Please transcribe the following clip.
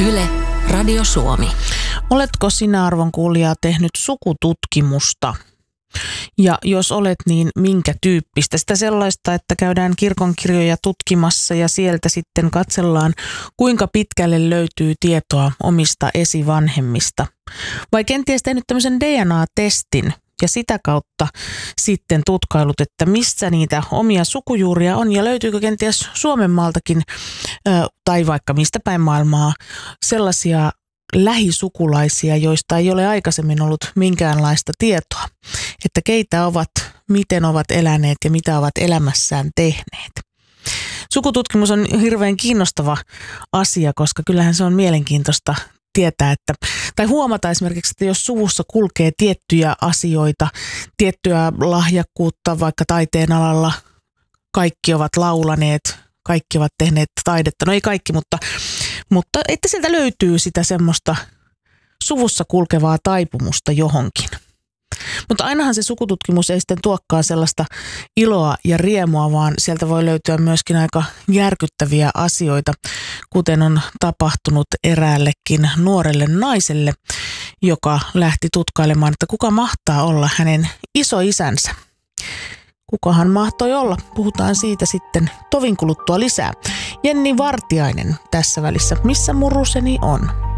Yle, Radio Suomi. Oletko sinä, arvon kuulija, tehnyt sukututkimusta? Ja jos olet, niin minkä tyyppistä? Sitä sellaista, että käydään kirkonkirjoja tutkimassa ja sieltä sitten katsellaan, kuinka pitkälle löytyy tietoa omista esivanhemmista. Vai kenties tehnyt tämmöisen DNA-testin ja sitä kautta sitten tutkailut, että missä niitä omia sukujuuria on ja löytyykö kenties Suomen maaltakin tai vaikka mistä päin maailmaa sellaisia lähisukulaisia, joista ei ole aikaisemmin ollut minkäänlaista tietoa, että keitä ovat, miten ovat eläneet ja mitä ovat elämässään tehneet. Sukututkimus on hirveän kiinnostava asia, koska kyllähän se on mielenkiintoista tietää, tai huomata esimerkiksi, että jos suvussa kulkee tiettyjä asioita, tiettyä lahjakkuutta vaikka taiteen alalla, kaikki ovat laulaneet, kaikki ovat tehneet taidetta, no ei kaikki, mutta että sieltä löytyy sitä semmoista suvussa kulkevaa taipumusta johonkin. Mutta ainahan se sukututkimus ei sitten tuokkaan sellaista iloa ja riemua, vaan sieltä voi löytyä myöskin aika järkyttäviä asioita, kuten on tapahtunut eräällekin nuorelle naiselle, joka lähti tutkailemaan, että kuka mahtaa olla hänen isoisänsä. Kukahan mahtoi olla? Puhutaan siitä sitten tovin kuluttua lisää. Jenni Vartiainen tässä välissä. Missä muruseni on?